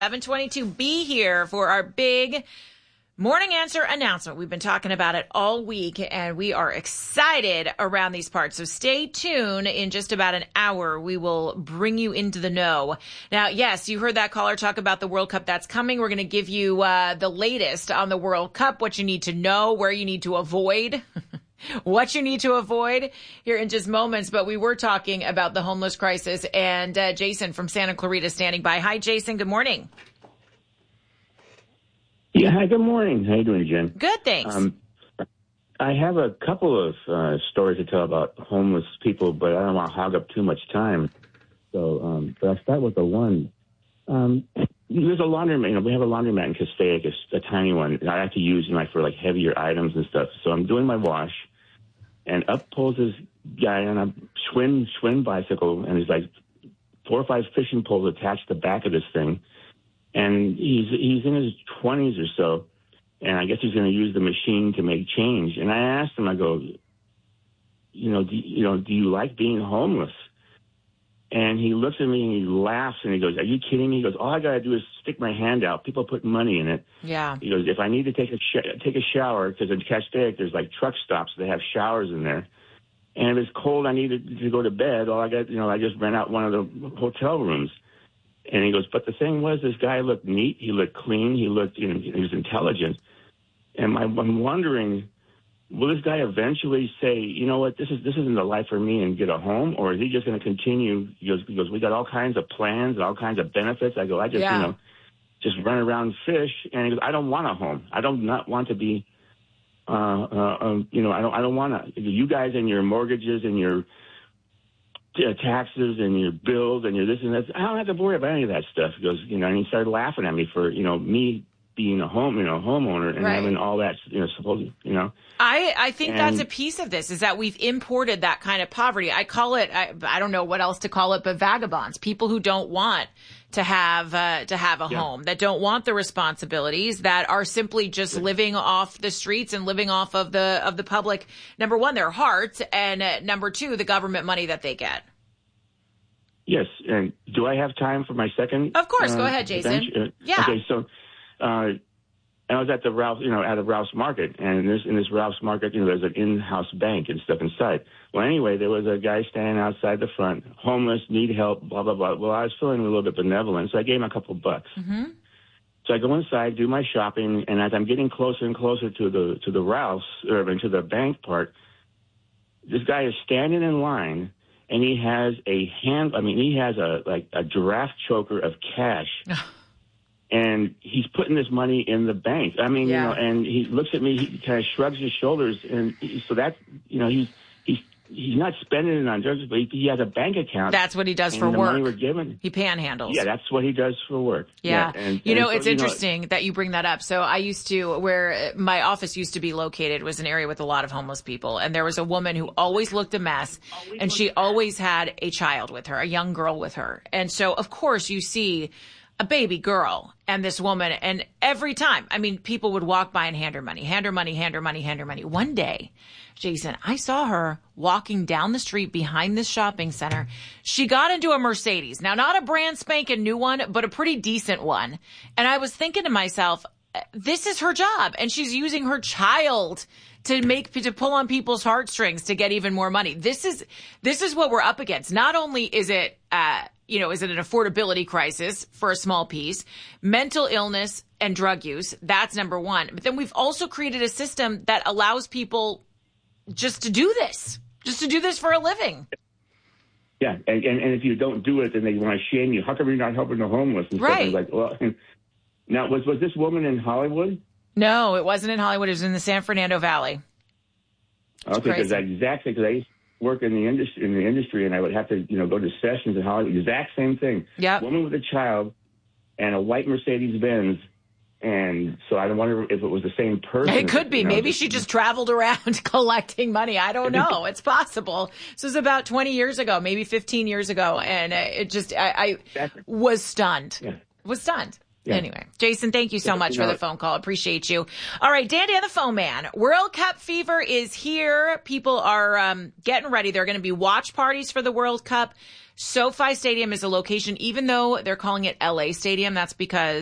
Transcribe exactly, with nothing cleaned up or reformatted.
seven twenty-two, be here for our big morning answer announcement. We've been talking about it all week, and we are excited around these parts. So stay tuned. In just about an hour, we will bring you into the know. Now, yes, you heard that caller talk about the World Cup that's coming. We're going to give you uh, the latest on the World Cup, what you need to know, where you need to avoid. What you need to avoid here in just moments. But we were talking about the homeless crisis, and uh, Jason from Santa Clarita standing by. Hi, Jason. Good morning. Yeah, hi, good morning. How you doing, Jen? Good, thanks. Um, I have a couple of uh, stories to tell about homeless people, but I don't want to hog up too much time. So, um, but I'll start with the one. Um, there's a laundromat. You know, we have a laundromat in Castaic, a, a tiny one. I have to use, you know, for like heavier items and stuff. So I'm doing my wash, and up pulls this guy on a Schwinn, Schwinn bicycle, and there's like four or five fishing poles attached to the back of this thing. And he's he's in his twenties or so, and I guess he's going to use the machine to make change. And I asked him, I go, you know, do, you know, do you like being homeless? And he looks at me and he laughs and he goes, "Are you kidding me?" He goes, "All I got to do is stick my hand out. People put money in it." Yeah. He goes, "If I need to take a sh- take a shower, because in Castaic there's like truck stops that have showers in there, and if it's cold, I need to, to go to bed. All I got, you know, I just rent out one of the hotel rooms." And he goes, "But the thing was, this guy looked neat. He looked clean. He looked, you know, he was intelligent. And my, I'm wondering, will this guy eventually say, you know what, this is this isn't the life for me, and get a home, or is he just going to continue?" He goes, he goes, "We got all kinds of plans and all kinds of benefits." I go, "I just, yeah. you know, just run around, fish." And he goes, "I don't want a home. I don't not want to be, uh, uh, um, you know, I don't, I don't want to. You guys and your mortgages and your Uh, taxes and your bills and your this and that. I don't have to worry about any of that stuff." He goes, you know, and he started laughing at me for, you know, me being a home, you know, homeowner and right. having all that, you know, supposed, you know. I, I think and, that's a piece of this, is that we've imported that kind of poverty. I call it, I, I don't know what else to call it, but vagabonds, people who don't want to have, uh, to have a yeah. home, that don't want the responsibilities, that are simply just yeah. living off the streets and living off of the, of the public, number one, their hearts, and uh, number two, the government money that they get. Yes. And do I have time for my second? Of course. Uh, Go ahead, Jason. Uh, yeah. Okay. So, uh, I was at the Ralph, you know, at a Ralph's Market, and in this, in this Ralph's Market, you know, there's an in-house bank and stuff inside. Well, anyway, there was a guy standing outside the front, homeless, need help, blah, blah, blah. Well, I was feeling a little bit benevolent, so I gave him a couple bucks. Mm-hmm. So I go inside, do my shopping, and as I'm getting closer and closer to the, to the Ralph's, or to the bank part, this guy is standing in line, and he has a hand, I mean, he has a, like, a giraffe choker of cash. And he's putting this money in the bank. I mean, yeah. you know, and he looks at me, he kind of shrugs his shoulders. And he, so that, you know, he's, he's, he's not spending it on drugs, but he, he has a bank account. That's what he does and for the work. Money we're given. He panhandles. Yeah, that's what he does for work. Yeah. yeah. And, you know, and it's so, interesting you know, that you bring that up. So I used to, where my office used to be located was an area with a lot of homeless people. And there was a woman who always looked a mess, and she always had a child with her, a young girl with her. And so, of course, you see a baby girl and this woman, and every time, I mean, people would walk by and hand her money, hand her money, hand her money, hand her money. One day, Jason, I saw her walking down the street behind this shopping center. She got into a Mercedes. Now, not a brand spanking new one, but a pretty decent one. And I was thinking to myself, this is her job, and she's using her child to make, to pull on people's heartstrings to get even more money. This is, this is what we're up against. Not only is it, uh, you know, is it an affordability crisis for a small piece, mental illness and drug use? That's number one. But then we've also created a system that allows people just to do this, just to do this for a living. Yeah. And, and, and if you don't do it, then they want to shame you. How come you're not helping the homeless? And right. Stuff? Like, well, now, was, was this woman in Hollywood? No, it wasn't in Hollywood. It was in the San Fernando Valley. It's okay, because exactly, because I used to work in the industry, in the industry, and I would have to, you know, go to sessions in Hollywood. Exact same thing. Yeah. Woman with a child and a white Mercedes Benz, and so I wonder if it was the same person. It could be. You know, Maybe she just traveled around collecting money. I don't know. It's possible. This was about twenty years ago, maybe fifteen years ago, and it just, I, I was stunned. Yeah. Was stunned. Yeah. Anyway, Jason, thank you so Yeah, much you for know- the phone call. Appreciate you. All right, Dan Dan the phone man. World Cup fever is here. People are um, getting ready. There are going to be watch parties for the World Cup. SoFi Stadium is a location, even though they're calling it L A Stadium, that's because